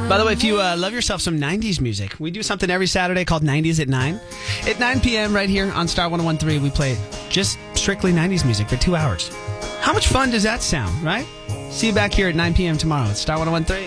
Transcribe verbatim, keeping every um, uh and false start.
By the way, if you uh, love yourself some nineties music, we do something every Saturday called nineties at nine. At nine p.m. right here on Star one oh one point three, we play just strictly nineties music for two hours. How much fun does that sound, right? See you back here at nine p.m. tomorrow at Star one oh one point three.